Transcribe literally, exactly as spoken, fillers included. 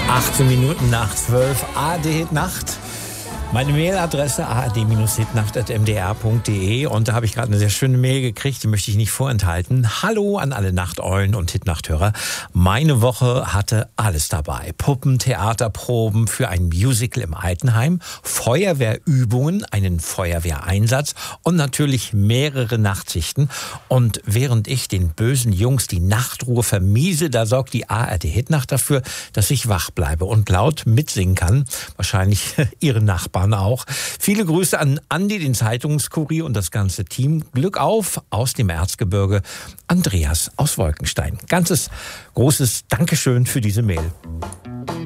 achtzehn Minuten nach zwölf, A D Hit Nacht. Meine Mailadresse a r d hitnacht at m d r punkt d e und da habe ich gerade eine sehr schöne Mail gekriegt, die möchte ich nicht vorenthalten. Hallo an alle Nachteulen und Hitnachthörer. Meine Woche hatte alles dabei. Puppen, Theaterproben für ein Musical im Altenheim, Feuerwehrübungen, einen Feuerwehreinsatz und natürlich mehrere Nachtschichten. Und während ich den bösen Jungs die Nachtruhe vermiese, da sorgt die A R D Hitnacht dafür, dass ich wach bleibe und laut mitsingen kann. Wahrscheinlich ihre Nachbarn auch. Viele Grüße an Andi, den Zeitungskurier und das ganze Team. Glück auf aus dem Erzgebirge. Andreas aus Wolkenstein. Ganzes großes Dankeschön für diese Mail.